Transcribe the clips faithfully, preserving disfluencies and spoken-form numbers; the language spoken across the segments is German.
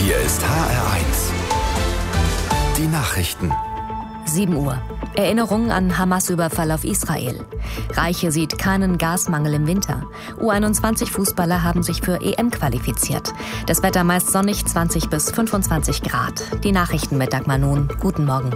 Hier ist H R eins. Die Nachrichten. sieben Uhr. Erinnerung an Hamas-Überfall auf Israel. Reiche sieht keinen Gasmangel im Winter. U einundzwanzig-Fußballer haben sich für E M qualifiziert. Das Wetter meist sonnig, zwanzig bis fünfundzwanzig Grad. Die Nachrichten mit Dagmar Nun. Guten Morgen.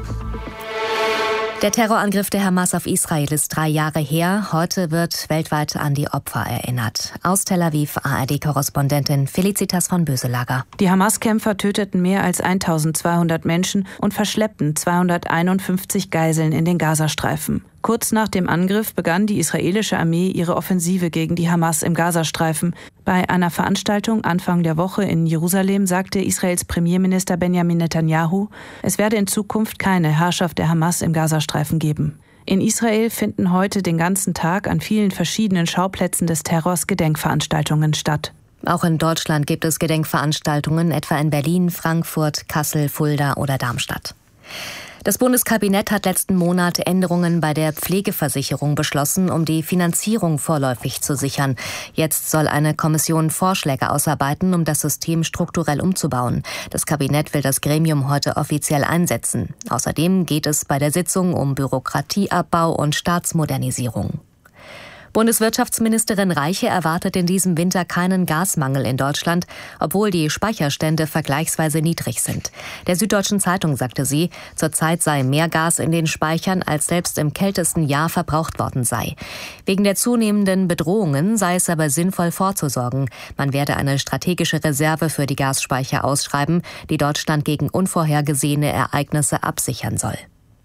Der Terrorangriff der Hamas auf Israel ist drei Jahre her. Heute wird weltweit an die Opfer erinnert. Aus Tel Aviv A R D-Korrespondentin Felicitas von Böselager. Die Hamas-Kämpfer töteten mehr als eintausendzweihundert Menschen und verschleppten zweihunderteinundfünfzig Geiseln in den Gazastreifen. Kurz nach dem Angriff begann die israelische Armee ihre Offensive gegen die Hamas im Gazastreifen. Bei einer Veranstaltung Anfang der Woche in Jerusalem sagte Israels Premierminister Benjamin Netanyahu, es werde in Zukunft keine Herrschaft der Hamas im Gazastreifen geben. In Israel finden heute den ganzen Tag an vielen verschiedenen Schauplätzen des Terrors Gedenkveranstaltungen statt. Auch in Deutschland gibt es Gedenkveranstaltungen, etwa in Berlin, Frankfurt, Kassel, Fulda oder Darmstadt. Das Bundeskabinett hat letzten Monat Änderungen bei der Pflegeversicherung beschlossen, um die Finanzierung vorläufig zu sichern. Jetzt soll eine Kommission Vorschläge ausarbeiten, um das System strukturell umzubauen. Das Kabinett will das Gremium heute offiziell einsetzen. Außerdem geht es bei der Sitzung um Bürokratieabbau und Staatsmodernisierung. Bundeswirtschaftsministerin Reiche erwartet in diesem Winter keinen Gasmangel in Deutschland, obwohl die Speicherstände vergleichsweise niedrig sind. Der Süddeutschen Zeitung sagte sie, zurzeit sei mehr Gas in den Speichern, als selbst im kältesten Jahr verbraucht worden sei. Wegen der zunehmenden Bedrohungen sei es aber sinnvoll vorzusorgen. Man werde eine strategische Reserve für die Gasspeicher ausschreiben, die Deutschland gegen unvorhergesehene Ereignisse absichern soll.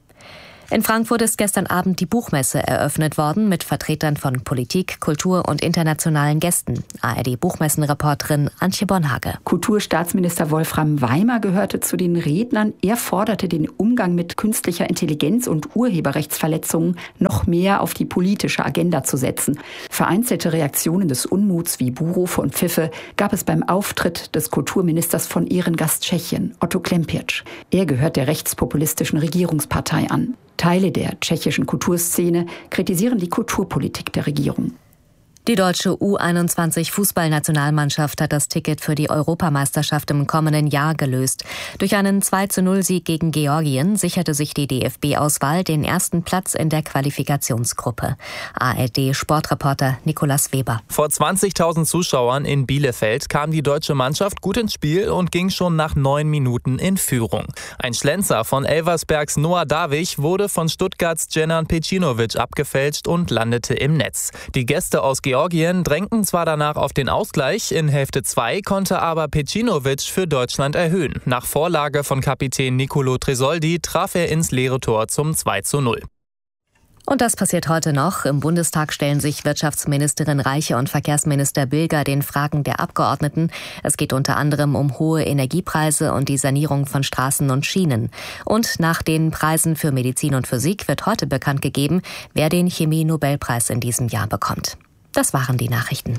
In Frankfurt ist gestern Abend die Buchmesse eröffnet worden mit Vertretern von Politik, Kultur und internationalen Gästen. A R D-Buchmessenreporterin Antje Bonhage. Kulturstaatsminister Wolfram Weimer gehörte zu den Rednern. Er forderte den Umgang mit künstlicher Intelligenz und Urheberrechtsverletzungen noch mehr auf die politische Agenda zu setzen. Vereinzelte Reaktionen des Unmuts wie Buhrufe und Pfiffe gab es beim Auftritt des Kulturministers von Ehrengast Tschechien, Otto Klempiec. Er gehört der rechtspopulistischen Regierungspartei an. Teile der tschechischen Kulturszene kritisieren die Kulturpolitik der Regierung. Die deutsche U einundzwanzig-Fußballnationalmannschaft hat das Ticket für die Europameisterschaft im kommenden Jahr gelöst. Durch einen zwei zu null Sieg gegen Georgien sicherte sich die D F B-Auswahl den ersten Platz in der Qualifikationsgruppe. A R D-Sportreporter Nikolas Weber. Vor zwanzigtausend Zuschauern in Bielefeld kam die deutsche Mannschaft gut ins Spiel und ging schon nach neun Minuten in Führung. Ein Schlenzer von Elversbergs Noah Davich wurde von Stuttgarts Dženan Pejcinović abgefälscht und landete im Netz. Die Gäste aus Georgien Georgien drängten zwar danach auf den Ausgleich, in Hälfte zwei konnte aber Pejcinović für Deutschland erhöhen. Nach Vorlage von Kapitän Nicolo Tresoldi traf er ins leere Tor zum zwei zu null. Und das passiert heute noch. Im Bundestag stellen sich Wirtschaftsministerin Reiche und Verkehrsminister Bilger den Fragen der Abgeordneten. Es geht unter anderem um hohe Energiepreise und die Sanierung von Straßen und Schienen. Und nach den Preisen für Medizin und Physik wird heute bekannt gegeben, wer den Chemie-Nobelpreis in diesem Jahr bekommt. Das waren die Nachrichten.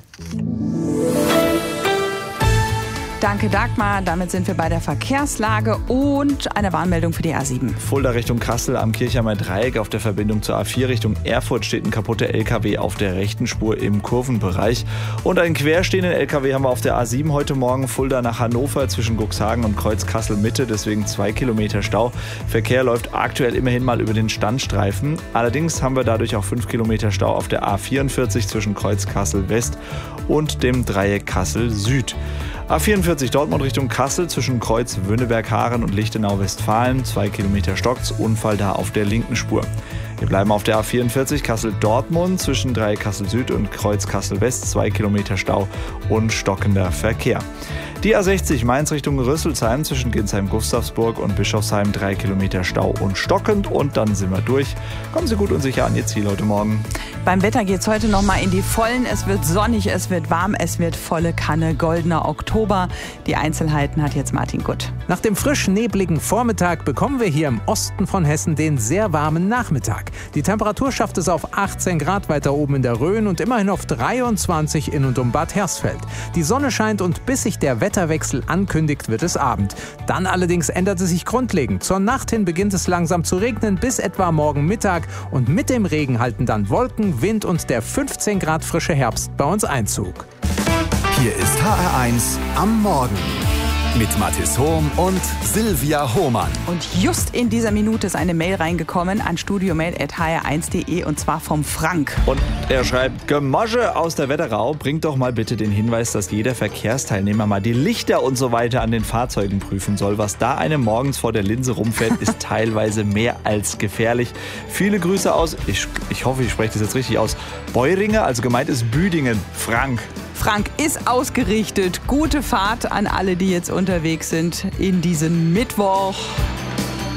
Danke Dagmar, damit sind wir bei der Verkehrslage und einer Warnmeldung für die A sieben. Fulda Richtung Kassel am Kirchheimer Dreieck auf der Verbindung zur A vier Richtung Erfurt steht ein kaputter L K W auf der rechten Spur im Kurvenbereich. Und einen querstehenden L K W haben wir auf der A sieben heute Morgen Fulda nach Hannover zwischen Cuxhagen und Kreuz Kassel Mitte, deswegen zwei Kilometer Stau. Verkehr läuft aktuell immerhin mal über den Standstreifen. Allerdings haben wir dadurch auch fünf Kilometer Stau auf der A vierundvierzig zwischen Kreuz Kassel West und dem Dreieck Kassel Süd. A vierundvierzig Dortmund Richtung Kassel zwischen Kreuz Wöhneberg-Haaren und Lichtenau-Westfalen. Zwei Kilometer stockt's, Unfall da auf der linken Spur. Wir bleiben auf der A vierundvierzig Kassel-Dortmund zwischen Dreieck Kassel Süd und Kreuz Kassel West. Zwei Kilometer Stau und stockender Verkehr. Die A sechzig Mainz Richtung Rüsselsheim zwischen Ginsheim-Gustavsburg und Bischofsheim. Drei Kilometer Stau und stockend. Und dann sind wir durch. Kommen Sie gut und sicher an Ihr Ziel heute Morgen. Beim Wetter geht's heute noch mal in die Vollen. Es wird sonnig, es wird warm, es wird volle Kanne, goldener Oktober. Die Einzelheiten hat jetzt Martin Gutt. Nach dem frisch nebligen Vormittag bekommen wir hier im Osten von Hessen den sehr warmen Nachmittag. Die Temperatur schafft es auf achtzehn Grad weiter oben in der Rhön und immerhin auf dreiundzwanzig in und um Bad Hersfeld. Die Sonne scheint und bis sich der Wetterwechsel ankündigt, wird es Abend. Dann allerdings ändert es sich grundlegend. Zur Nacht hin beginnt es langsam zu regnen bis etwa morgen Mittag und mit dem Regen halten dann Wolken, Wind und der fünfzehn Grad frische Herbst bei uns Einzug. Hier ist H R eins am Morgen. Mit Mathis Hohm und Silvia Hohmann. Und just in dieser Minute ist eine Mail reingekommen an studiomail at h r eins punkt d e und zwar vom Frank. Und er schreibt, Gemasche aus der Wetterau, bringt doch mal bitte den Hinweis, dass jeder Verkehrsteilnehmer mal die Lichter und so weiter an den Fahrzeugen prüfen soll. Was da einem morgens vor der Linse rumfährt, ist teilweise mehr als gefährlich. Viele Grüße aus, ich, ich hoffe, ich spreche das jetzt richtig aus, Beuringe, also gemeint ist Büdingen. Frank. Frank ist ausgerichtet. Gute Fahrt an alle, die jetzt unterwegs sind in diesen Mittwoch.